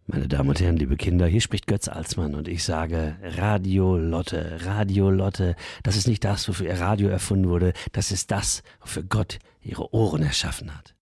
Meine Damen und Herren, liebe Kinder, hier spricht Götz Alsmann und ich sage Radio Lotte, Radio Lotte, das ist nicht das, wofür Ihr Radio erfunden wurde, das ist das, wofür Gott Ihre Ohren erschaffen hat.